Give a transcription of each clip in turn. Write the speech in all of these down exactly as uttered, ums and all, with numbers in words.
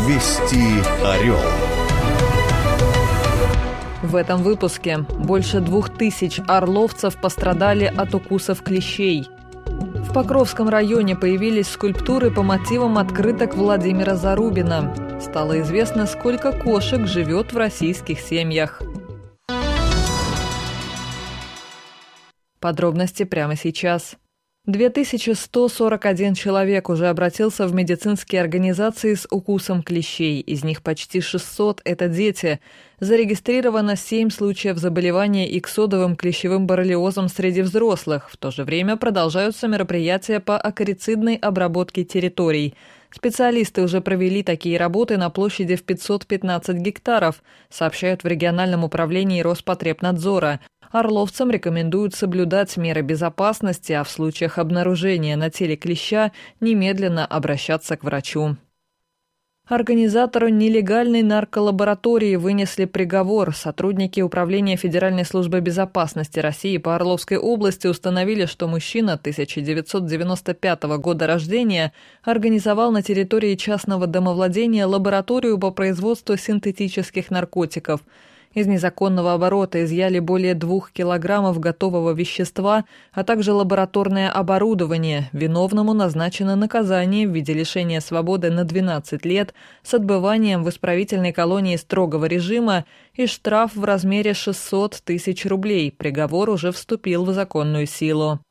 Вести Орел. В этом выпуске больше двух тысяч орловцев пострадали от укусов клещей. В Покровском районе появились скульптуры по мотивам открыток Владимира Зарубина. Стало известно, сколько кошек живет в российских семьях. Подробности прямо сейчас. две тысячи сто сорок один человек уже обратился в медицинские организации с укусом клещей. Из них почти шестьсот – это дети. Зарегистрировано семь случаев заболевания иксодовым клещевым боррелиозом среди взрослых. В то же время продолжаются мероприятия по акарицидной обработке территорий. Специалисты уже провели такие работы на площади в пятьсот пятнадцать гектаров, сообщают в региональном управлении Роспотребнадзора. Орловцам рекомендуют соблюдать меры безопасности, а в случаях обнаружения на теле клеща немедленно обращаться к врачу. Организатору нелегальной нарколаборатории вынесли приговор. Сотрудники Управления Федеральной службы безопасности России по Орловской области установили, что мужчина тысяча девятьсот девяносто пятого года рождения организовал на территории частного домовладения лабораторию по производству синтетических наркотиков. Из незаконного оборота изъяли более двух килограммов готового вещества, а также лабораторное оборудование. Виновному назначено наказание в виде лишения свободы на двенадцать лет с отбыванием в исправительной колонии строгого режима и штраф в размере шестьсот тысяч рублей. Приговор уже вступил в законную силу.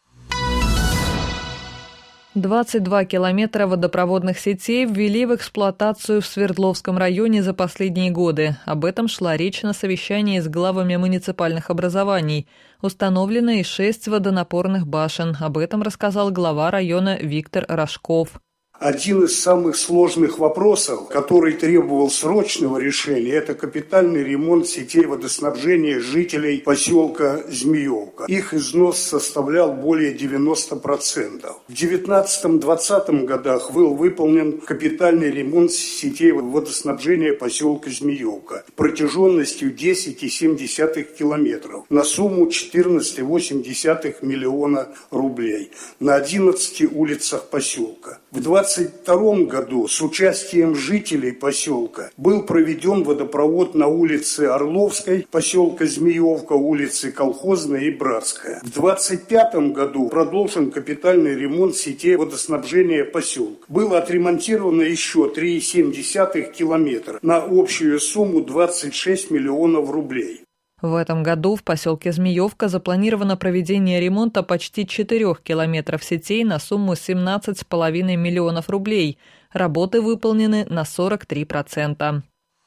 двадцать два километра водопроводных сетей ввели в эксплуатацию в Свердловском районе за последние годы. Об этом шла речь на совещании с главами муниципальных образований. Установлено и шесть водонапорных башен. Об этом рассказал глава района Виктор Рожков. Один из самых сложных вопросов, который требовал срочного решения, это капитальный ремонт сетей водоснабжения жителей поселка Змеевка. Их износ составлял более девяноста процентов. В девятнадцатом-двадцатом годах был выполнен капитальный ремонт сетей водоснабжения поселка Змеевка протяженностью десять целых семь десятых километров на сумму четырнадцать целых восемь десятых миллиона рублей на одиннадцати улицах поселка. В двадцать втором году с участием жителей поселка был проведен водопровод на улице Орловской, поселка Змеевка, улицы Колхозная и Братская. В двадцать пятом году продолжен капитальный ремонт сетей водоснабжения поселка. Было отремонтировано еще три целых семь десятых километра на общую сумму двадцать шесть миллионов рублей. В этом году в поселке Змеевка запланировано проведение ремонта почти четырёх километров сетей на сумму семнадцать целых пять десятых миллионов рублей. Работы выполнены на сорок три процента.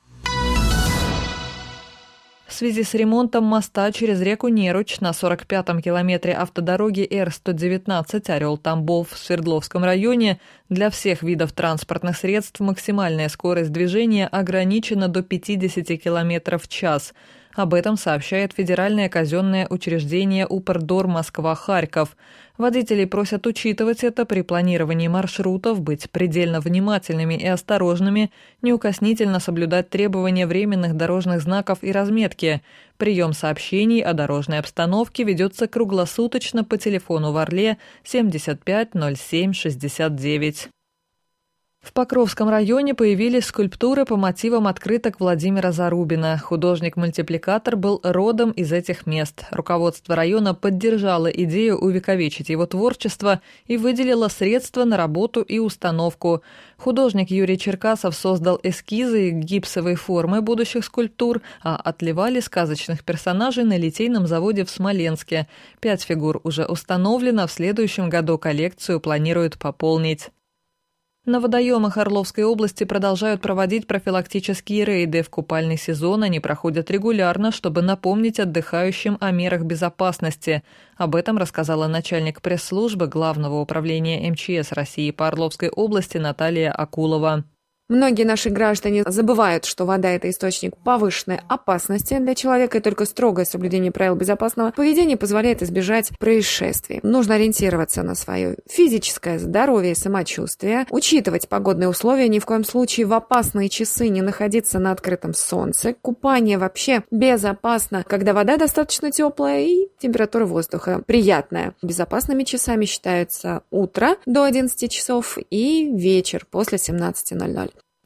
В связи с ремонтом моста через реку Неруч на сорок пятом километре автодороги Эр сто девятнадцать Орел-Тамбов в Свердловском районе для всех видов транспортных средств максимальная скорость движения ограничена до пятидесяти километров в час. Об этом сообщает федеральное казенное учреждение Упрдор Москва-Харьков. Водителей просят учитывать это при планировании маршрутов, быть предельно внимательными и осторожными, неукоснительно соблюдать требования временных дорожных знаков и разметки. Прием сообщений о дорожной обстановке ведется круглосуточно по телефону в Орле семьдесят пять ноль семь шестьдесят девять. В Покровском районе появились скульптуры по мотивам открыток Владимира Зарубина. Художник-мультипликатор был родом из этих мест. Руководство района поддержало идею увековечить его творчество и выделило средства на работу и установку. Художник Юрий Черкасов создал эскизы гипсовой формы будущих скульптур, а отливали сказочных персонажей на литейном заводе в Смоленске. Пять фигур уже установлено, в следующем году коллекцию планируют пополнить. На водоемах Орловской области продолжают проводить профилактические рейды. В купальный сезон они проходят регулярно, чтобы напомнить отдыхающим о мерах безопасности. Об этом рассказала начальник пресс-службы Главного управления эм че эс России по Орловской области Наталья Акулова. Многие наши граждане забывают, что вода – это источник повышенной опасности для человека, и только строгое соблюдение правил безопасного поведения позволяет избежать происшествий. Нужно ориентироваться на свое физическое здоровье и самочувствие, учитывать погодные условия, ни в коем случае в опасные часы не находиться на открытом солнце. Купание вообще безопасно, когда вода достаточно теплая и температура воздуха приятная. Безопасными часами считаются утро до одиннадцати часов и вечер после семнадцати ноль-ноль.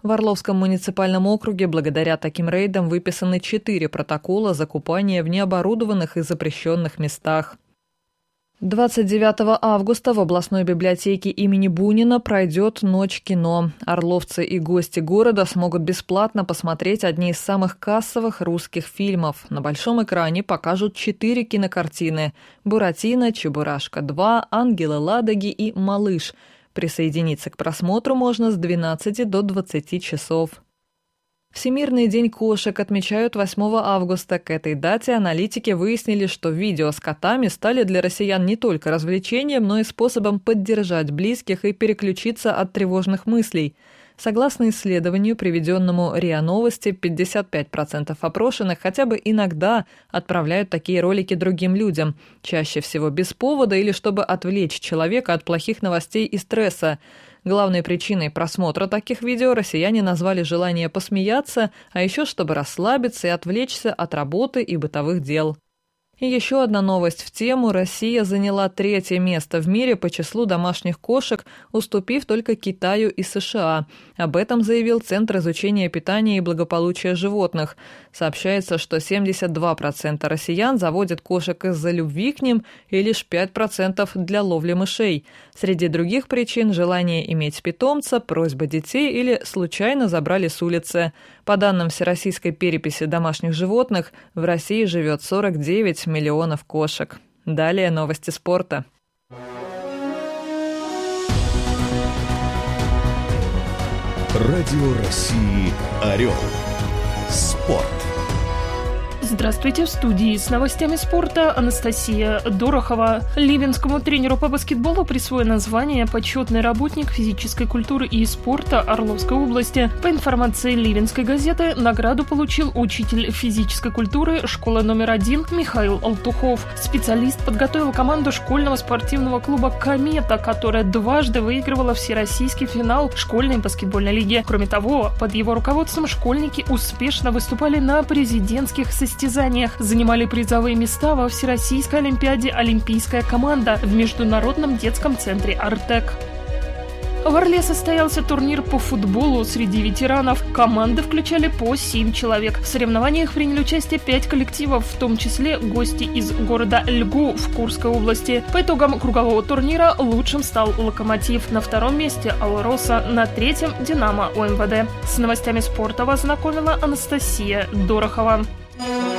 В Орловском муниципальном округе благодаря таким рейдам выписаны четыре протокола за купание в необорудованных и запрещенных местах. двадцать девятого августа в областной библиотеке имени Бунина пройдет «Ночь кино». Орловцы и гости города смогут бесплатно посмотреть одни из самых кассовых русских фильмов. На большом экране покажут четыре кинокартины: «Буратино», «Чебурашка два», «Ангелы Ладоги» и «Малыш». Присоединиться к просмотру можно с двенадцати до двадцати часов. Всемирный день кошек отмечают восьмого августа. К этой дате аналитики выяснили, что видео с котами стали для россиян не только развлечением, но и способом поддержать близких и переключиться от тревожных мыслей. Согласно исследованию, приведенному РИА Новости, пятьдесят пять процентов опрошенных хотя бы иногда отправляют такие ролики другим людям, чаще всего без повода или чтобы отвлечь человека от плохих новостей и стресса. Главной причиной просмотра таких видео россияне назвали желание посмеяться, а еще чтобы расслабиться и отвлечься от работы и бытовых дел. И еще одна новость в тему. Россия заняла третье место в мире по числу домашних кошек, уступив только Китаю и США. Об этом заявил Центр изучения питания и благополучия животных. Сообщается, что семьдесят два процента россиян заводят кошек из-за любви к ним и лишь пять процентов для ловли мышей. Среди других причин – желание иметь питомца, просьба детей или случайно забрали с улицы. По данным Всероссийской переписи домашних животных, в России живет сорок девять миллионов кошек. Далее новости спорта. Радио России «Орел». Спорт. Здравствуйте, в студии с новостями спорта Анастасия Дорохова. Ливенскому тренеру по баскетболу присвоено звание «Почетный работник физической культуры и спорта Орловской области». По информации Ливенской газеты, награду получил учитель физической культуры школы номер один Михаил Алтухов. Специалист подготовил команду школьного спортивного клуба «Комета», которая дважды выигрывала всероссийский финал школьной баскетбольной лиги. Кроме того, под его руководством школьники успешно выступали на президентских состязаниях. Занимали призовые места во Всероссийской олимпиаде «Олимпийская команда» в Международном детском центре «Артек». В Орле состоялся турнир по футболу среди ветеранов. Команды включали по семь человек. В соревнованиях приняли участие пять коллективов, в том числе гости из города Льгу в Курской области. По итогам кругового турнира лучшим стал «Локомотив». На втором месте «Алроса», на третьем «Динамо» ОМВД. С новостями спорта вас знакомила Анастасия Дорохова.